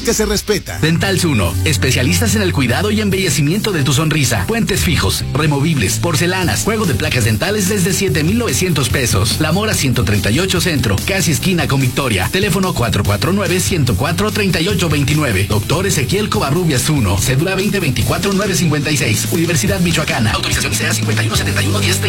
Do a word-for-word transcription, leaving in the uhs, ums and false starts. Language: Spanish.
que se respeta. Dentals uno, especialistas en el cuidado y embellecimiento de tu sonrisa. Puentes fijos, removibles, porcelanas, juego de placas dentales desde siete mil novecientos pesos. La Mora ciento treinta y ocho Centro, casi esquina con Victoria. Teléfono cuatro cuatro nueve, uno cero cuatro, tres ocho dos nueve. Doctor Ezequiel Covarrubias uno, cédula veinte veinticuatro nueve cincuenta y seis. Universidad Michoacana. Autorización I C E A cincuenta y uno setenta y uno diez.